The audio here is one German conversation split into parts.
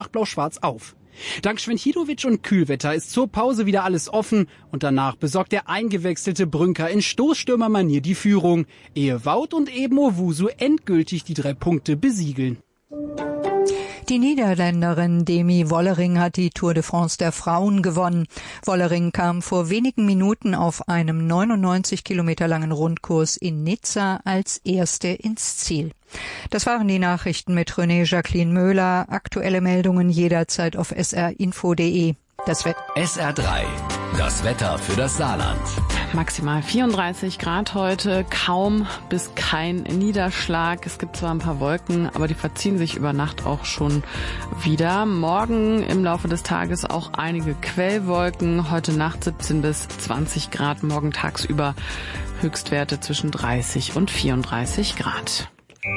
Blau-Schwarz auf. Dank Schwenchidovic und Kühlwetter ist zur Pause wieder alles offen und danach besorgt der eingewechselte Brünker in Stoßstürmermanier die Führung, ehe Wout und eben Owusu endgültig die 3 Punkte besiegeln. Die Niederländerin Demi Wollering hat die Tour de France der Frauen gewonnen. Wollering kam vor wenigen Minuten auf einem 99 Kilometer langen Rundkurs in Nizza als Erste ins Ziel. Das waren die Nachrichten mit René Jacqueline Möhler. Aktuelle Meldungen jederzeit auf srinfo.de. SR3, das Wetter für das Saarland. Maximal 34 Grad heute, kaum bis kein Niederschlag. Es gibt zwar ein paar Wolken, aber die verziehen sich über Nacht auch schon wieder. Morgen im Laufe des Tages auch einige Quellwolken. Heute Nacht 17 bis 20 Grad, morgen tagsüber Höchstwerte zwischen 30 und 34 Grad.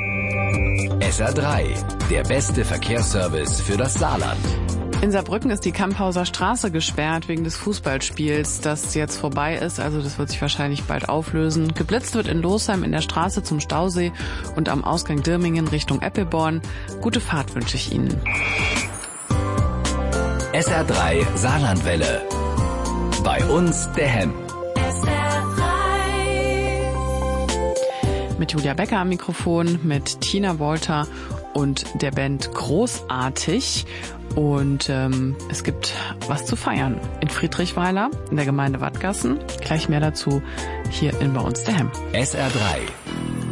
SR3, der beste Verkehrsservice für das Saarland. In Saarbrücken ist die Kamphauser Straße gesperrt wegen des Fußballspiels, das jetzt vorbei ist. Also das wird sich wahrscheinlich bald auflösen. Geblitzt wird in Losheim in der Straße zum Stausee und am Ausgang Dirmingen Richtung Eppelborn. Gute Fahrt wünsche ich Ihnen. SR3 Saarlandwelle. Bei uns der Hemm. Mit Julia Becker am Mikrofon, mit Tina Wolter und der Band Großartig. Und es gibt was zu feiern in Friedrichweiler, in der Gemeinde Wattgassen. Gleich mehr dazu hier in Bei uns der Hemm. SR3